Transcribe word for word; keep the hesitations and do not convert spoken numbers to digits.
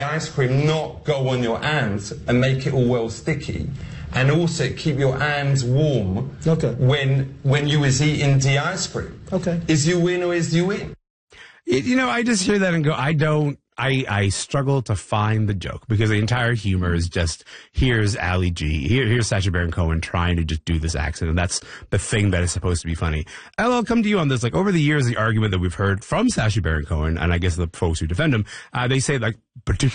ice cream not go on your hands and make it all well sticky, and also keep your hands warm okay. when when you was eating the ice cream. Okay. Is you win or is you win? It, you know, I just hear that and go, I don't, I, I struggle to find the joke because the entire humor is just, here's Ali G, here, here's Sacha Baron Cohen trying to just do this accent, and that's the thing that is supposed to be funny. And I'll come to you on this. Like, over the years, the argument that we've heard from Sacha Baron Cohen, and I guess the folks who defend him, uh, they say, like, particularly